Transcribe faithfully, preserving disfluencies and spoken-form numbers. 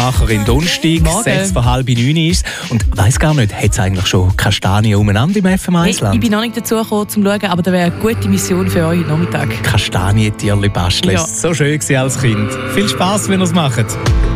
Filmemacherin. Donnerstag, Morgen. sechs vor halb neun ist und weiss gar nicht, hat es eigentlich schon Kastanien umeinander im F M Hey, eins-Land? ich bin noch nicht dazu gekommen, zum Schauen, aber das wäre eine gute Mission für euch heute Nachmittag. Kastanientierli basteln. Ja. So schön war als Kind. Viel Spass, wenn ihr es macht.